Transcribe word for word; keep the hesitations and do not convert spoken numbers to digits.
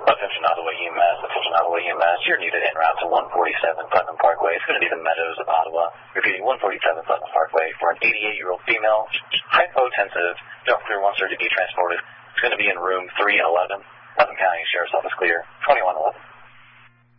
Attention Ottawa E M S, attention Ottawa E M S, you're needed en route to one forty-seven Putnam Parkway. It's going to be the Meadows of Ottawa. Repeating, one forty-seven Putnam Parkway for an eighty-eight-year-old female, hypotensive. Doctor wants her to be transported. It's going to be in room three eleven. Putnam County Sheriff's Office clear, twenty-one eleven.